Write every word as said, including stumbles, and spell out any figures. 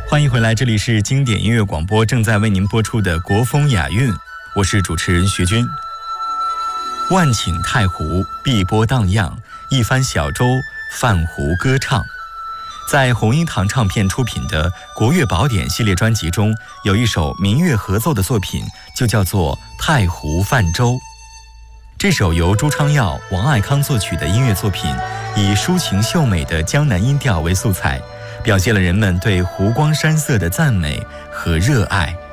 欢迎回来，这里是经典音乐广播，正在为您播出的国风雅韵，我是主持人徐军。万顷太湖，碧波荡漾，一番小舟，泛湖歌唱。在红音堂唱片出品的《国乐宝典》系列专辑中，有一首民乐合奏的作品，就叫做《太湖泛舟》。这首由朱昌耀、王爱康作曲的音乐作品，以抒情秀美的江南音调为素材，表现了人们对湖光山色的赞美和热爱。